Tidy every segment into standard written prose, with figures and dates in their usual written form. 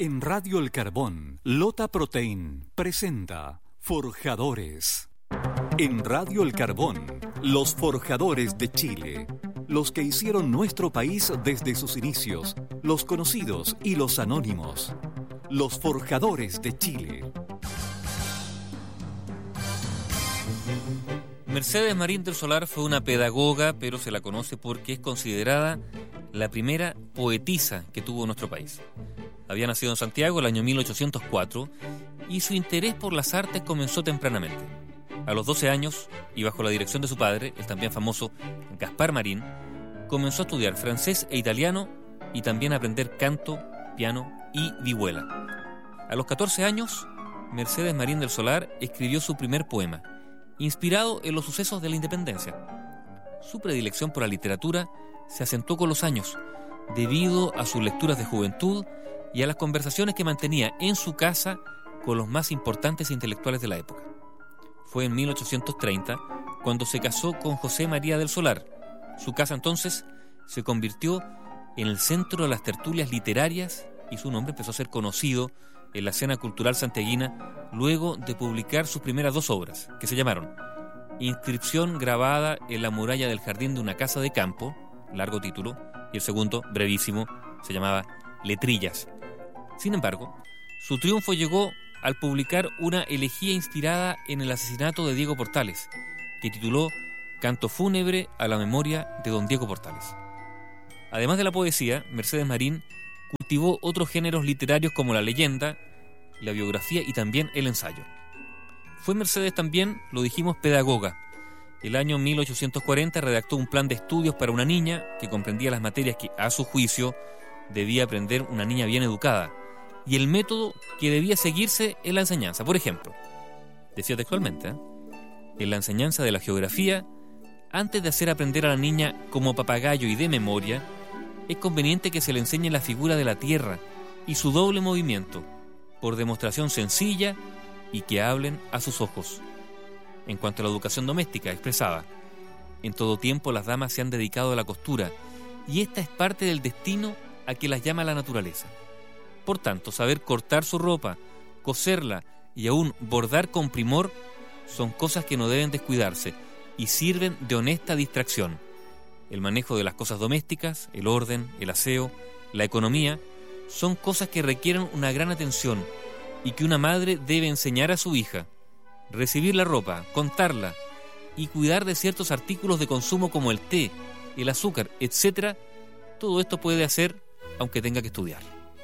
En Radio El Carbón, Lota Protein presenta Forjadores. En Radio El Carbón, los forjadores de Chile. Los que hicieron nuestro país desde sus inicios, los conocidos y los anónimos. Los forjadores de Chile. Mercedes Marín del Solar fue una pedagoga, pero se la conoce porque es considerada la primera poetisa que tuvo nuestro país. Había nacido en Santiago el año 1804 y su interés por las artes comenzó tempranamente. A los 12 años, y bajo la dirección de su padre, el también famoso Gaspar Marín, comenzó a estudiar francés e italiano y también a aprender canto, piano y vihuela. A los 14 años, Mercedes Marín del Solar escribió su primer poema, inspirado en los sucesos de la independencia. Su predilección por la literatura se acentuó con los años, debido a sus lecturas de juventud y a las conversaciones que mantenía en su casa con los más importantes intelectuales de la época. Fue en 1830 cuando se casó con José María del Solar. Su casa entonces se convirtió en el centro de las tertulias literarias y su nombre empezó a ser conocido en la escena cultural santiaguina luego de publicar sus primeras dos obras, que se llamaron Inscripción grabada en la muralla del jardín de una casa de campo, largo título, y el segundo, brevísimo, se llamaba Letrillas. Sin embargo, su triunfo llegó al publicar una elegía inspirada en el asesinato de Diego Portales, que tituló Canto fúnebre a la memoria de don Diego Portales. Además de la poesía, Mercedes Marín cultivó otros géneros literarios como la leyenda, la biografía y también el ensayo. Fue Mercedes también, lo dijimos, pedagoga. El año 1840 redactó un plan de estudios para una niña que comprendía las materias que, a su juicio, debía aprender una niña bien educada y el método que debía seguirse en la enseñanza. Por ejemplo, decía textualmente, en la enseñanza de la geografía, antes de hacer aprender a la niña como papagayo y de memoria, es conveniente que se le enseñe la figura de la tierra y su doble movimiento, por demostración sencilla y que hablen a sus ojos. En cuanto a la educación doméstica, expresaba, en todo tiempo las damas se han dedicado a la costura y esta es parte del destino a que las llama la naturaleza. Por tanto, saber cortar su ropa, coserla y aún bordar con primor son cosas que no deben descuidarse y sirven de honesta distracción. El manejo de las cosas domésticas, el orden, el aseo, la economía, son cosas que requieren una gran atención y que una madre debe enseñar a su hija. Recibir la ropa, contarla y cuidar de ciertos artículos de consumo como el té, el azúcar, etc., todo esto puede hacer aunque tenga que estudiar.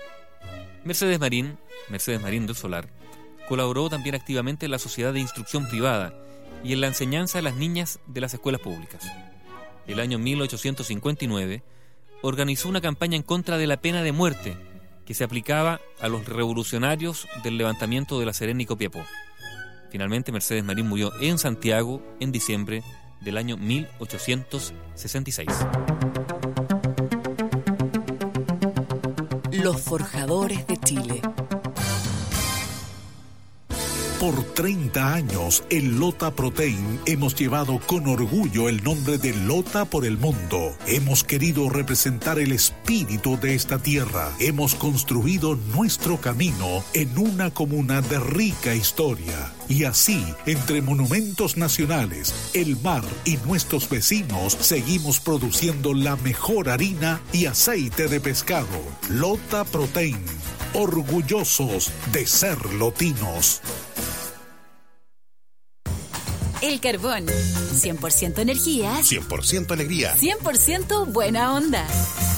Mercedes Marín del Solar, colaboró también activamente en la Sociedad de Instrucción Privada y en la enseñanza a las niñas de las escuelas públicas. El año 1859 organizó una campaña en contra de la pena de muerte que se aplicaba a los revolucionarios del levantamiento de La Serena y Copiapó. Finalmente, Mercedes Marín murió en Santiago en diciembre del año 1866. Los forjadores de Chile. Por 30 años, en Lota Protein hemos llevado con orgullo el nombre de Lota por el mundo. Hemos querido representar el espíritu de esta tierra. Hemos construido nuestro camino en una comuna de rica historia. Y así, entre monumentos nacionales, el mar y nuestros vecinos, seguimos produciendo la mejor harina y aceite de pescado. Lota Protein, orgullosos de ser lotinos. El Carbón, 100% energía, 100% alegría, 100% buena onda.